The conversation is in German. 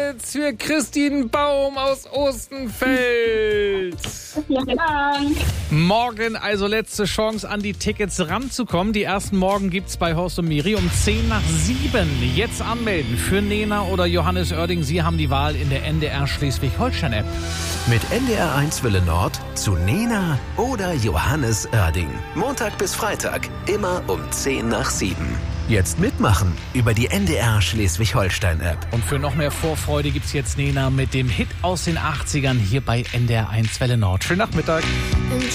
Tickets für Christine Baum aus Ostenfeld. Vielen Dank. Morgen also letzte Chance, an die Tickets ranzukommen. Die ersten morgen gibt's bei Horst und Miri um 6:10. Jetzt anmelden für Nena oder Johannes Oerding. Sie haben die Wahl in der NDR Schleswig-Holstein-App. Mit NDR1 Welle Nord zu Nena oder Johannes Oerding. Montag bis Freitag, immer um 6:10. Jetzt mitmachen über die NDR Schleswig-Holstein-App. Und für noch mehr Vorfreude gibt's jetzt Nena mit dem Hit aus den 80ern hier bei NDR1 Welle Nord. Schönen Nachmittag.